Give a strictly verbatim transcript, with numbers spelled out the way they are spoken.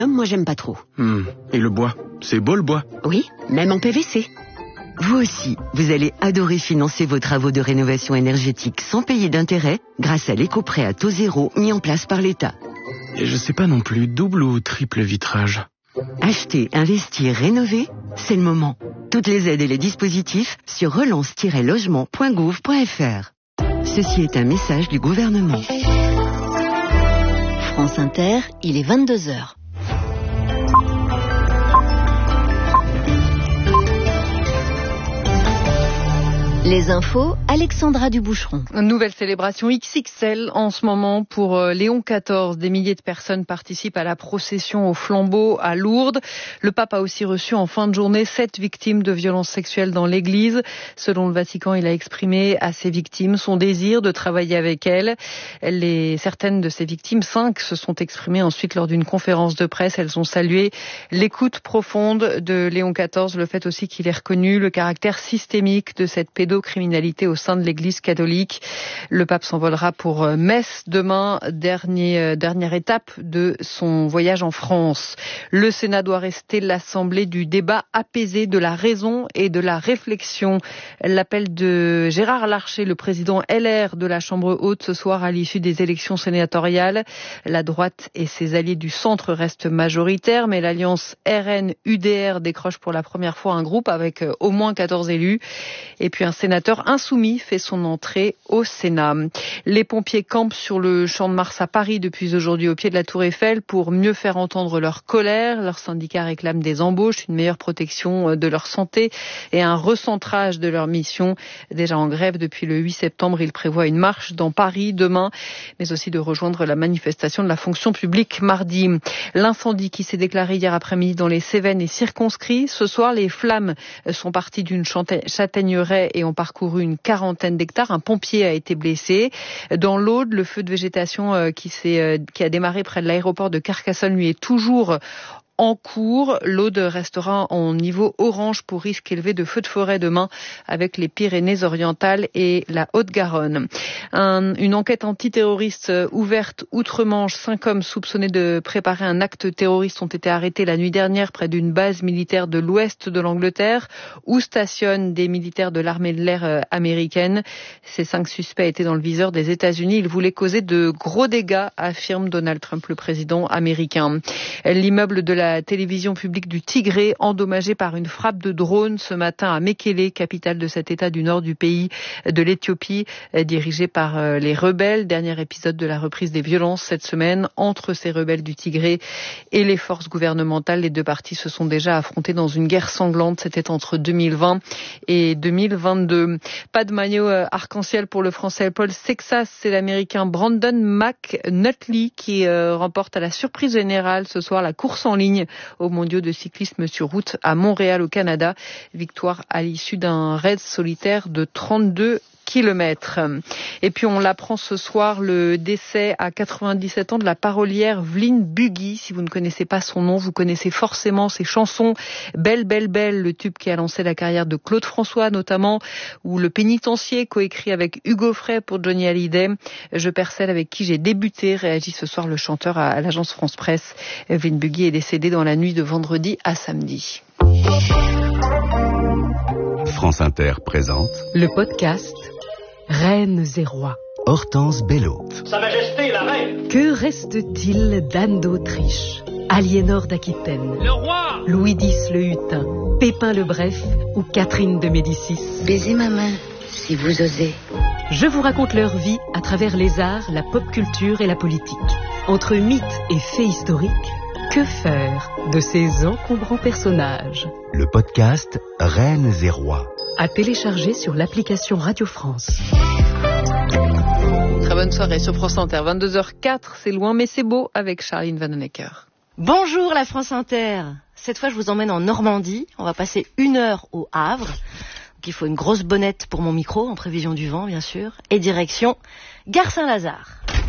Moi, j'aime pas trop. Hum. Et le bois, c'est beau le bois? Oui, même en P V C. Vous aussi, vous allez adorer financer vos travaux de rénovation énergétique sans payer d'intérêt grâce à l'éco-prêt à taux zéro mis en place par l'État. Et je sais pas non plus, double ou triple vitrage? Acheter, investir, rénover, c'est le moment. Toutes les aides et les dispositifs sur relance tiret logement point gouv point f r. Ceci est un message du gouvernement. France Inter, il est vingt-deux heures. Les infos, Alexandra Duboucheron. Une nouvelle célébration X X L en ce moment pour Léon quatorze. Des milliers de personnes participent à la procession au flambeau à Lourdes. Le pape a aussi reçu en fin de journée sept victimes de violences sexuelles dans l'église. Selon le Vatican, il a exprimé à ses victimes son désir de travailler avec elles. Les, certaines de ces victimes, cinq, se sont exprimées ensuite lors d'une conférence de presse. Elles ont salué l'écoute profonde de Léon quatorze, le fait aussi qu'il ait reconnu le caractère systémique de cette pédocriminalité criminalité au sein de l'Église catholique. Le pape s'envolera pour Metz demain, dernier, dernière étape de son voyage en France. Le Sénat doit rester l'assemblée du débat apaisé, de la raison et de la réflexion. L'appel de Gérard Larcher, le président L R de la Chambre haute, ce soir à l'issue des élections sénatoriales. La droite et ses alliés du centre restent majoritaires, mais l'alliance R N U D R décroche pour la première fois un groupe avec au moins quatorze élus. Et puis un sénateur insoumis fait son entrée au Sénat. Les pompiers campent sur le Champ de Mars à Paris depuis aujourd'hui au pied de la Tour Eiffel pour mieux faire entendre leur colère. Leurs syndicats réclament des embauches, une meilleure protection de leur santé et un recentrage de leur mission. Déjà en grève depuis le huit septembre, ils prévoient une marche dans Paris demain, mais aussi de rejoindre la manifestation de la fonction publique mardi. L'incendie qui s'est déclaré hier après-midi dans les Cévennes est circonscrit. Ce soir, les flammes sont parties d'une châtaigneraie et ont parcouru une quarantaine d'hectares. Un pompier a été blessé. Dans l'Aude, le feu de végétation qui, s'est, qui a démarré près de l'aéroport de Carcassonne lui est toujours en cours. L'Aude restera en niveau orange pour risque élevé de feux de forêt demain avec les Pyrénées-Orientales et la Haute-Garonne. Un, une enquête antiterroriste ouverte outre-Manche. Cinq hommes soupçonnés de préparer un acte terroriste ont été arrêtés la nuit dernière près d'une base militaire de l'ouest de l'Angleterre où stationnent des militaires de l'armée de l'air américaine. Ces cinq suspects étaient dans le viseur des États-Unis. Ils voulaient causer de gros dégâts, affirme Donald Trump, le président américain. L'immeuble de la La télévision publique du Tigré, endommagée par une frappe de drone ce matin à Mekele, capitale de cet état du nord du pays, de l'Éthiopie, dirigée par les rebelles. Dernier épisode de la reprise des violences cette semaine entre ces rebelles du Tigré et les forces gouvernementales. Les deux parties se sont déjà affrontées dans une guerre sanglante. C'était entre deux mille vingt et deux mille vingt-deux. Pas de maillot arc-en-ciel pour le Français Paul Sexas. C'est l'Américain Brandon McNulty qui remporte à la surprise générale ce soir la course en ligne aux mondiaux de cyclisme sur route à Montréal au Canada. Victoire à l'issue d'un raid solitaire de trente-deux kilomètres. Et puis on l'apprend ce soir, le décès à quatre-vingt-dix-sept ans de la parolière Vline Buggy. Si vous ne connaissez pas son nom, vous connaissez forcément ses chansons Belle, belle, belle, le tube qui a lancé la carrière de Claude François notamment, ou Le Pénitencier, coécrit avec Hugo Frey pour Johnny Hallyday. Je perds celle avec qui j'ai débuté, réagit ce soir le chanteur à l'agence France Presse. Vline Buggy est décédé dans la nuit de vendredi à samedi. France Inter présente le podcast Reines et rois. Hortense Bello. Sa Majesté la Reine. Que reste-t-il d'Anne d'Autriche, Aliénor d'Aquitaine, Le roi, Louis X le Hutin, Pépin le Bref ou Catherine de Médicis? Baisez ma main, si vous osez. Je vous raconte leur vie à travers les arts, la pop culture et la politique. Entre mythes et faits historiques, que faire de ces encombrants personnages? Le podcast Reines et rois. À télécharger sur l'application Radio France. Très bonne soirée sur France Inter. vingt-deux heures quatre, c'est loin mais c'est beau avec Charline Vanhoenacker. Bonjour la France Inter. Cette fois, je vous emmène en Normandie. On va passer une heure au Havre. Donc, il faut une grosse bonnette pour mon micro, en prévision du vent, bien sûr. Et direction Gare Saint-Lazare.